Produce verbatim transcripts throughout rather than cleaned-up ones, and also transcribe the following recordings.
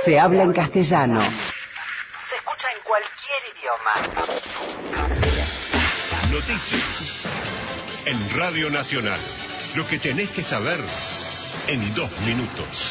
Se habla en castellano. Se escucha en cualquier idioma. Noticias en Radio Nacional. Lo que tenés que saber en dos minutos.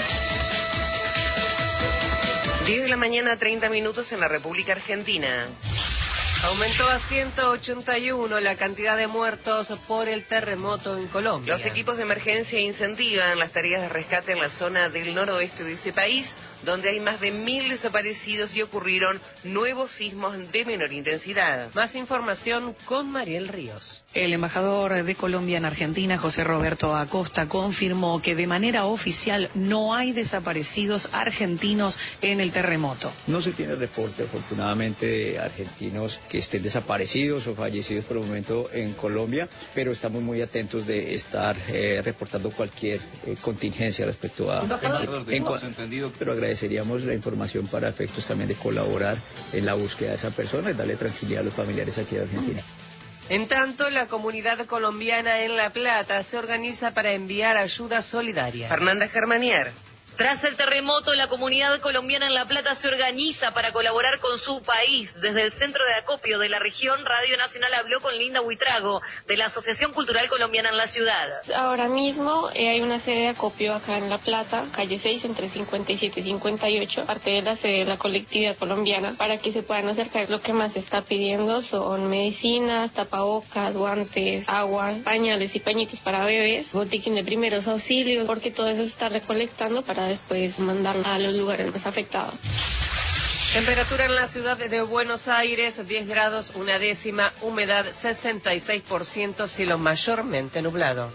diez de la mañana, treinta minutos en la República Argentina. Aumentó a ciento ochenta y uno la cantidad de muertos por el terremoto en Colombia. Los equipos de emergencia incentivan las tareas de rescate en la zona del noroeste de ese país, donde hay más de mil desaparecidos y ocurrieron nuevos sismos de menor intensidad. Más información con Mariel Ríos. El embajador de Colombia en Argentina, José Roberto Acosta, confirmó que de manera oficial no hay desaparecidos argentinos en el terremoto. No se tiene reporte, afortunadamente, de argentinos que estén desaparecidos o fallecidos por el momento en Colombia, pero estamos muy atentos de estar eh, reportando cualquier eh, contingencia respecto a... En, entendido, pero agradeceríamos la información para efectos también de colaborar en la búsqueda de esa persona y darle tranquilidad a los familiares aquí de Argentina. En tanto, la comunidad colombiana en La Plata se organiza para enviar ayuda solidaria. Fernanda Germanier. Tras el terremoto, la comunidad colombiana en La Plata se organiza para colaborar con su país. Desde el Centro de Acopio de la región, Radio Nacional habló con Linda Huitrago, de la Asociación Cultural Colombiana en la ciudad. Ahora mismo eh, hay una sede de acopio acá en La Plata, calle seis, entre cincuenta y siete y cincuenta y ocho, parte de la sede de la colectividad colombiana, para que se puedan acercar. Lo que más se está pidiendo son medicinas, tapabocas, guantes, agua, pañales y pañitos para bebés, botiquín de primeros auxilios, porque todo eso se está recolectando para después mandarlo a los lugares más afectados. Temperatura en la ciudad de Buenos Aires, diez grados, una décima, humedad sesenta y seis por ciento, cielo mayormente nublado.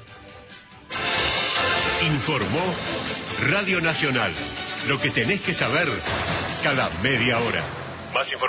Informó Radio Nacional. Lo que tenés que saber cada media hora. Más información.